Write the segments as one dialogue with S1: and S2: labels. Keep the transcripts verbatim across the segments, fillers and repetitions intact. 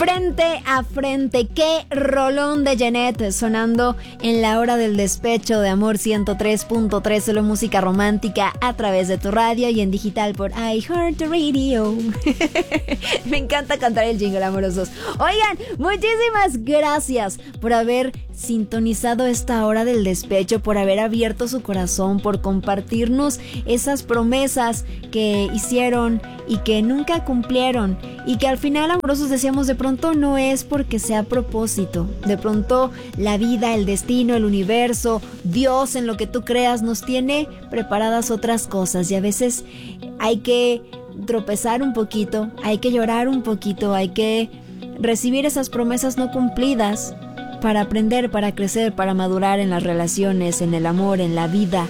S1: Frente a frente, qué rolón de Jeanette sonando en la hora del despecho de Amor ciento tres punto tres, solo música romántica a través de tu radio y en digital por iHeartRadio. Me encanta cantar el jingle, amorosos. Oigan, muchísimas gracias por haber sintonizado esta hora del despecho, por haber abierto su corazón, por compartirnos esas promesas que hicieron y que nunca cumplieron, y que al final, amorosos, decíamos, de pronto no es porque sea a propósito, de pronto la vida, el destino, el universo, Dios, en lo que tú creas, nos tiene preparadas otras cosas, y a veces hay que tropezar un poquito, hay que llorar un poquito, hay que recibir esas promesas no cumplidas para aprender, para crecer, para madurar en las relaciones, en el amor, en la vida.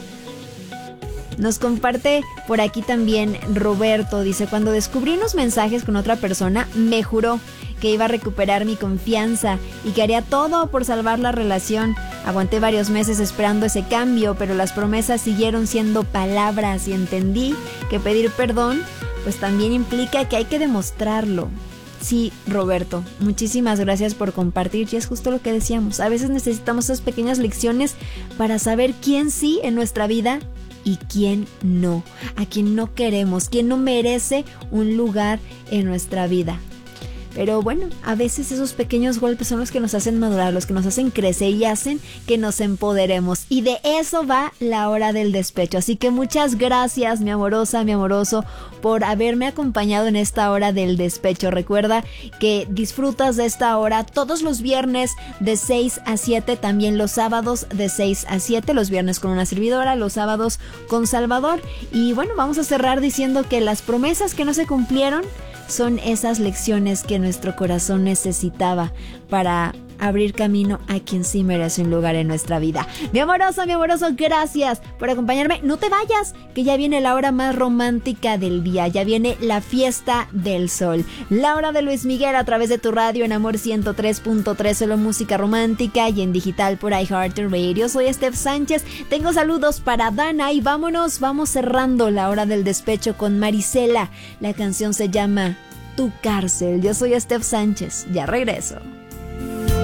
S1: Nos comparte por aquí también Roberto, dice: cuando descubrí unos mensajes con otra persona, me juró que iba a recuperar mi confianza y que haría todo por salvar la relación. Aguanté varios meses esperando ese cambio, pero las promesas siguieron siendo palabras y entendí que pedir perdón pues también implica que hay que demostrarlo. Sí, Roberto, muchísimas gracias por compartir, y es justo lo que decíamos. A veces necesitamos esas pequeñas lecciones para saber quién sí en nuestra vida y quién no, a quien no queremos, quién no merece un lugar en nuestra vida. Pero bueno, a veces esos pequeños golpes son los que nos hacen madurar, los que nos hacen crecer y hacen que nos empoderemos. Y de eso va la hora del despecho. Así que muchas gracias, mi amorosa, mi amoroso, por haberme acompañado en esta hora del despecho. Recuerda que disfrutas de esta hora todos los viernes de seis a siete, también los sábados de seis a siete, los viernes con una servidora, los sábados con Salvador. Y bueno, vamos a cerrar diciendo que las promesas que no se cumplieron son esas lecciones que nuestro corazón necesitaba para abrir camino a quien sí merece un lugar en nuestra vida. Mi amoroso, mi amoroso, gracias por acompañarme. No te vayas, que ya viene la hora más romántica del día. Ya viene la fiesta del sol. La hora de Luis Miguel a través de tu radio en Amor ciento tres punto tres, solo música romántica, y en digital por iHeartRadio. Soy Steph Sánchez. Tengo saludos para Dana y vámonos, vamos cerrando la hora del despecho con Marisela. La canción se llama Tu Cárcel. Yo soy Steph Sánchez. Ya regreso.